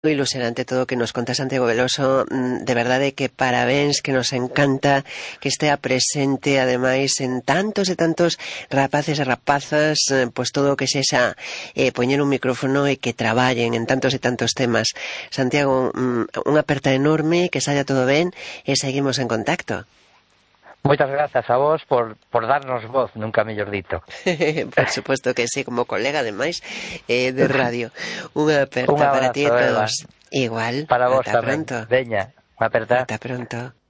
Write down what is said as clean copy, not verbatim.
ilusionante todo o que nos conta Santiago Veloso, de verdade que parabéns, que nos encanta que estea presente ademais en tantos e tantos rapaces e rapazas, pois todo o que sexa poñer un micrófono e que traballen en tantos e tantos temas. Santiago, unha aperta enorme, que saia todo ben e seguimos en contacto. Moitas grazas a vos por darnos voz, nunca mellor dito. Por suposto que sí, como colega ademais de radio. Unha aperta Un para ti e abrazo, Eva. todos. Igual, Para vos ata tamén. pronto. Veña, unha aperta. Ata pronto.